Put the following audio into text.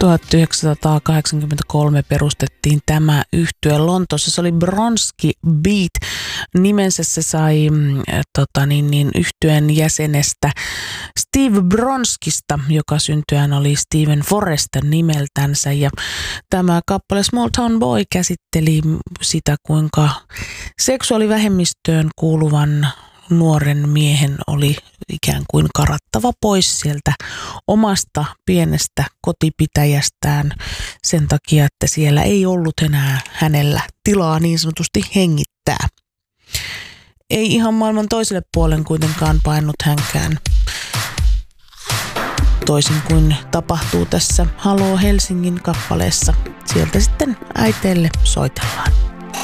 1983 perustettiin tämä yhtye Lontoossa. Se oli Bronski Beat. Nimensä se sai yhtyeen jäsenestä Steve Bronskista, joka syntyään oli Stephen Forrest nimeltänsä. Ja tämä kappale Small Town Boy käsitteli sitä, kuinka seksuaalivähemmistöön kuuluvan nuoren miehen oli ikään kuin karattava pois sieltä omasta pienestä kotipitäjästään sen takia, että siellä ei ollut enää hänellä tilaa niin sanotusti hengittää. Ei ihan maailman toiselle puolen kuitenkaan painut hänkään, toisin kuin tapahtuu tässä Haloo Helsingin kappaleessa. Sieltä sitten äiteelle soitellaan.